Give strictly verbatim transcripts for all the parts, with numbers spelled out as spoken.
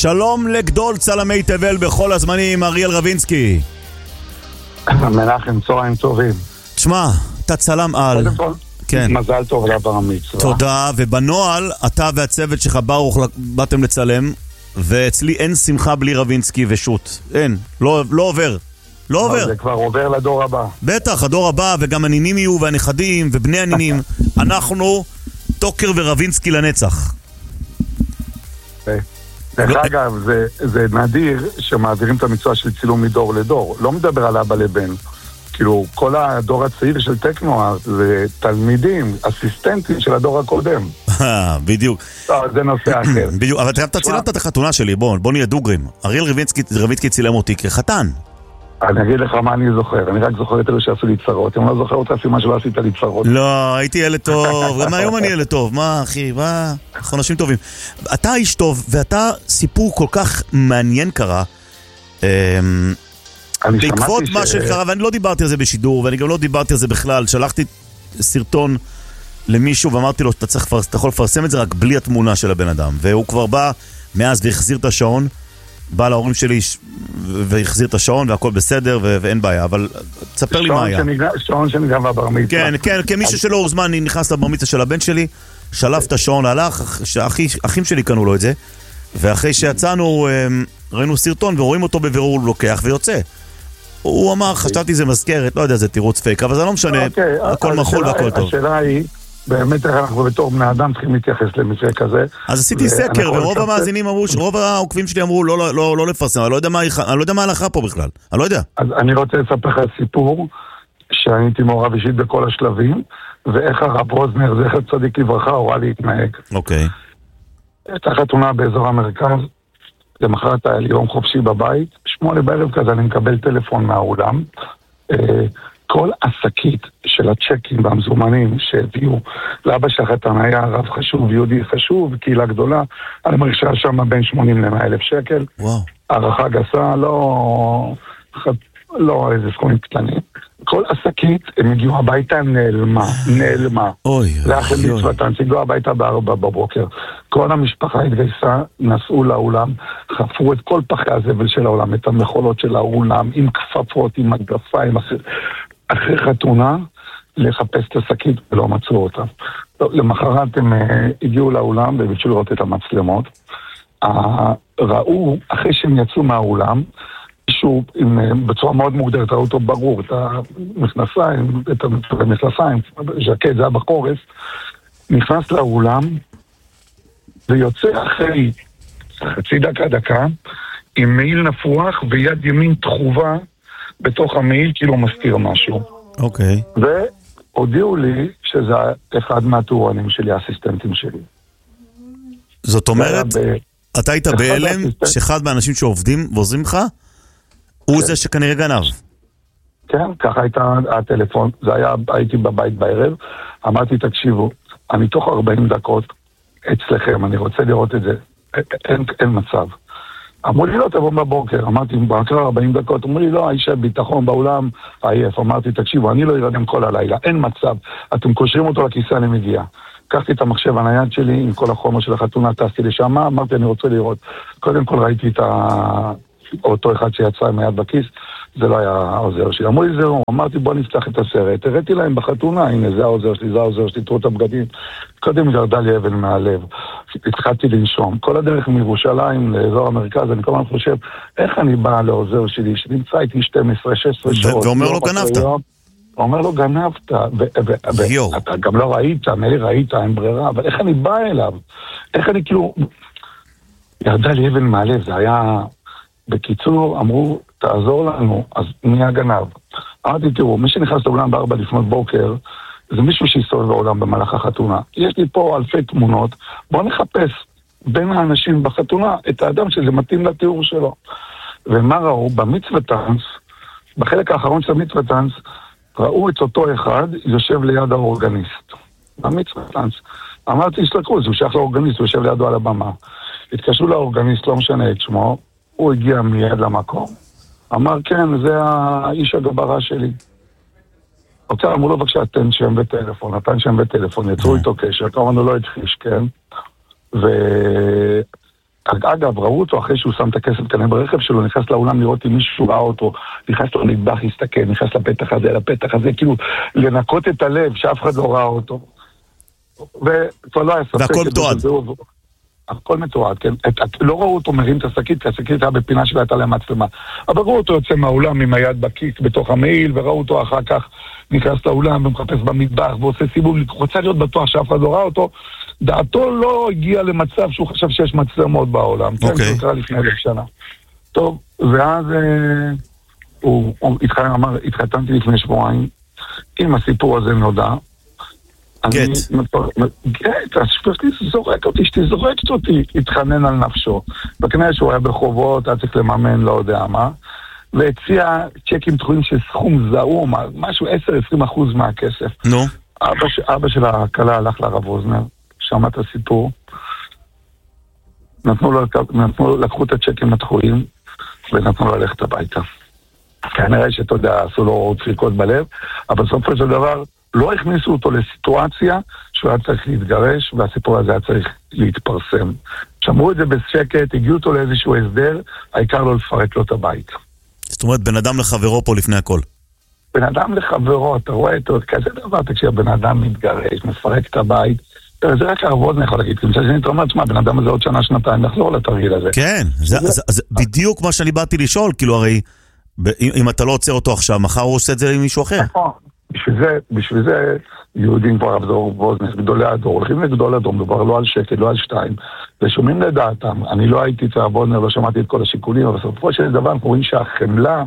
שלום לגדול צלמי תבל בכל הזמנים, אריאל רבינסקי. מנחם, צהריים טובים. תשמע, אתה צלם על. כן. מזל טוב לבר המצווה. תודה, ובנועל אתה והצוות שלך ברוך באתם לצלם, ואצלי אין שמחה בלי רבינסקי ושוט. אין, לא, לא עובר. לא עובר. זה כבר עובר לדור הבא. בטח, הדור הבא, וגם הנינים יהיו, והנכדים, ובני הנינים. אנחנו טוקר ורבינסקי לנצח. דרך אגב, זה, זה נדיר שמעבירים את המצווה של צילום מדור לדור. לא מדבר על אבא לבן. כאילו, כל הדור הצעיר של טכנוארט זה תלמידים, אסיסטנטים של הדור הקודם. בדיוק. זה נושא אחר. בדיוק, אבל אתה צילמת את החתונה שלי, בוא, בוא נהיה דוגרים. אריאל רבינסקי צילם אותי כחתן. אני אגיד לך מה אני זוכר, אני רק זוכר את אלו שעשו לי צרות, אם לא זוכר אותה סימן שלא עשית לי צרות. לא, הייתי ילד טוב, גם היום אני ילד טוב, מה אחי, מה, אנחנו אנשים טובים. אתה איש טוב, ואתה סיפור כל כך מעניין קרה, בעקבות מה שקרה, ואני לא דיברתי על זה בשידור, ואני גם לא דיברתי על זה בכלל, שלחתי סרטון למישהו ואמרתי לו, אתה יכול לפרסם את זה רק בלי התמונה של הבן אדם, והוא כבר בא מאז והחזיר את השעון, בא להורים שלי והחזיר את השעון והכל בסדר ואין בעיה, אבל תספר לי מה היה. שעון שנגב בבר מצווה. כן, כן, כמישהו שלא הוזמן נכנס לבר מצווה של הבן שלי, שלף את השעון, הלך, אחים שלי קנו לו את זה, ואחרי שיצאנו ראינו סרטון ורואים אותו בבירור הוא לוקח ויוצא. הוא אמר, חשבתי זה מזכרת, לא יודע, זה תירוץ פייק, אבל זה לא משנה, הכל מחול והכל טוב. השאלה היא, באמת איך אנחנו בתור בני אדם צריכים להתייחס למקרה כזה. אז עשיתי סקר, ורוב המאזינים אמרו, רוב העוקבים שלי אמרו לא לפרסם, אני לא יודע מה הלכה פה בכלל, אני לא יודע. אז אני רוצה לספר לך סיפור, שאני הייתי מעורב אישית בכל השלבים, ואיך הרב רוזנר, זכר צדיק לברכה, הוראה להתנהג. אוקיי. הייתה חתונה באזור המרכז, למחרת היה לי יום חופשי בבית, שמונה בערב כזה אני מקבל טלפון מהאולם, כל השקית של הצ'קים והמזומנים שהביאו לאבא של החתן היה רב חשוב, יהודי חשוב, קהילה גדולה, אני מרגישה שם בין שמונים למאה אלף שקל, הערכה גסה, לא, לא איזה סכומים קטנים. כל השקית, הם הגיעו הביתה, נעלמה, נעלמה. אוי, לאחר מצוותן, הגיעו הביתה בארבע בבוקר. כל המשפחה התגייסה, נסעו לאולם, חפרו את כל פחי הזבל של העולם, את המחולות של האולם, עם כפפות, עם מגפיים, אחרי, אחרי חתונה, לחפש את השקית ולא מצאו אותה. למחרת הם הגיעו לאולם וביקשו לראות את המצלמות. ראו, אחרי שהם יצאו מהאולם, מישהו בצורה מאוד מוגדרת, ראו אותו ברור, את המכנסיים, את המכנסיים, ז'קט, זה היה בחורף, נכנס לאולם ויוצא אחרי חצי דקה דקה עם מעיל נפוח ויד ימין תחובה בתוך המעיל כאילו מסתיר משהו. אוקיי. והודיעו לי שזה אחד מהתאורנים שלי, האסיסטנטים שלי. זאת אומרת, אתה היית בהלם שאחד מהאנשים שעובדים ועוזרים לך הוא זה שכנראה גנב. כן, ככה הייתה הטלפון, זה היה, הייתי בבית בערב, אמרתי, תקשיבו, אני תוך ארבעים דקות אצלכם, אני רוצה לראות את זה, אין, אין מצב. אמרו לי, לא, תבוא בבוקר, אמרתי, בעקר ארבעים דקות, אמרו לי, לא, האיש הביטחון באולם עייף, אמרתי, תקשיבו, אני לא ירדם כל הלילה, אין מצב, אתם קושרים אותו לכיסא, אני מגיע. לקחתי את המחשב הנייד שלי, עם כל החומר של החתונה, טסתי לשם, אמרתי, אני רוצה לראות. קודם כל ראיתי את ה... אותו אחד שיצא עם היד בכיס, זה לא היה העוזר שלי. אמרו לי זהו, אמרתי בוא נפתח את הסרט, הראיתי להם בחתונה, הנה זה העוזר שלי, זה העוזר שלי, תראו את הבגדים. קודם ירדה לי אבן מהלב, התחלתי לנשום. כל הדרך מירושלים לאזור המרכז, אני כל הזמן חושב, איך אני בא לעוזר שלי, שנמצא איתי שתים עשרה שש עשרה שעות. ואומר לו גנבת. הוא אומר לו גנבת, ואתה גם לא ראית, מאיר ראית, אין ברירה, אבל איך אני בא אליו? איך אני כאילו... ירדה לי אבן מהלב, זה היה... בקיצור, אמרו, תעזור לנו, אז מי הגנב? אמרתי, תראו, מי שנכנס לאולם בארבע לפנות בוקר, זה מישהו שיסתובב בעולם במהלך החתונה. יש לי פה אלפי תמונות, בואו נחפש בין האנשים בחתונה את האדם שזה מתאים לתיאור שלו. ומה ראו? במצווה טנס, בחלק האחרון של המצווה טנס, ראו את אותו אחד יושב ליד האורגניסט. במצווה טנס. אמרתי, תסתכלו, הוא שייך לאורגניסט, הוא יושב לידו על הבמה. התקשרו לאורגניסט, לא משנה את שמו, הוא הגיע מיד למקום. אמר, כן, זה האיש הגברה שלי. רוצה, אמרו לו, בבקשה, תן שם וטלפון, נתן שם וטלפון, יצרו איתו קשר, כמובן הוא לא התחיש, כן? אגב, ראו אותו אחרי שהוא שם את הכסף כנראה ברכב שלו, נכנס לאולם לראות אם מישהו ראה אותו, נכנס לו נדבך, הסתכל, נכנס לפתח הזה, לפתח הזה, כאילו, לנקות את הלב, שאף אחד לא ראה אותו. וכבר לא היה ספק. והכל מתועד. הכל מתועד, כן. לא ראו אותו מרים את השקית, כי השקית היה בפינה שלה, הייתה להם מצלמה. אבל ראו אותו יוצא מהאולם עם היד בכיס בתוך המעיל, וראו אותו אחר כך נכנס לאולם ומחפש במטבח ועושה סיבוב, הוא רוצה להיות בטוח שאף אחד לא ראה אותו. דעתו לא הגיע למצב שהוא חשב שיש מצלמות בעולם. כן, זה קרה לפני אלף שנה. טוב, ואז הוא אמר, התחתנתי לפני שבועיים, עם הסיפור הזה נודע, גט. גט, השפרתי זורק אותי, שתי זורקת אותי, התחנן על נפשו. בכנראה שהוא היה בחובות, היה צריך לממן, לא יודע מה, והציע צ'קים דחויים של סכום זעום, משהו עשר עד עשרים אחוז מהכסף. נו. אבא, אבא של הכלה הלך לרב אוזנר, שמע את הסיפור, נתנו לו, נתנו, לקחו את הצ'קים הדחויים, ונתנו לו ללכת הביתה. כנראה שאתה יודע, עשו לו צריקות בלב, אבל בסופו של דבר, לא הכניסו אותו לסיטואציה שהוא היה צריך להתגרש, והסיפור הזה היה צריך להתפרסם. שמרו את זה בשקט, הגיעו אותו לאיזשהו הסדר, העיקר לא לפרק לו את הבית. זאת אומרת, בן אדם לחברו פה לפני הכל. בן אדם לחברו, אתה רואה את כזה דבר, תקשיב, בן אדם מתגרש, מפרק את הבית, זה רק הרב אוזנר יכול להגיד, כמצא שאני תראה מעצמה, בן אדם הזה עוד שנה, שנתיים, לחזור לתרגיל הזה. כן, זה, זה, זה בדיוק מה שאני באתי לשאול, כאילו הרי, אם אתה לא עוצר אותו עכשיו, מחר הוא עושה את זה עם מישהו אחר. נכון. בשביל זה, בשביל זה, יהודים כבר רב אוזנר, גדולי הדור, הולכים לגדול הדור, מדובר לא על שקל, לא על שתיים, ושומעים לדעתם, אני לא הייתי אצל רב אוזנר, לא שמעתי את כל השיקולים, אבל בסופו של דבר אנחנו רואים שהחמלה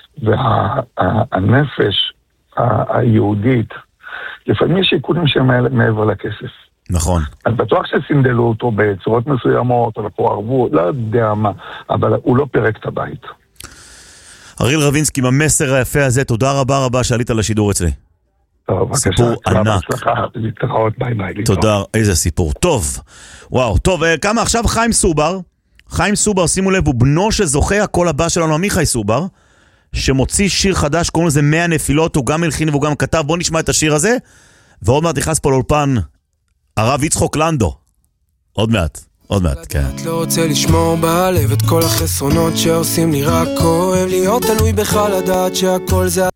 והנפש היהודית, לפעמים יש שיקולים שהם מעבר לכסף. נכון. אז בטוח שסינדלו אותו בצורות מסוימות, או לקחו ערבות, לא יודע מה, אבל הוא לא פרק את הבית. אריאל רבינסקי, עם המסר היפה הזה, תודה רבה רבה שעלית לשידור אצלי. טוב, סיפור ענק. תודה, איזה סיפור. טוב, וואו, טוב, כמה עכשיו חיים סובר, חיים סובר, שימו לב, הוא בנו שזוכה הקול הבא שלנו, עמיחי סובר, שמוציא שיר חדש, קוראים לזה מאה נפילות, הוא גם הלחין והוא גם כתב, בואו נשמע את השיר הזה, ועוד מעט נכנס פה לאולפן, הרב יצחוק לנדו. עוד מעט. עוד מעט, כן. את לא רוצה לשמור בלב את כל החסרונות שעושים לי רק כואב להיות תלוי בך לדעת שהכל זה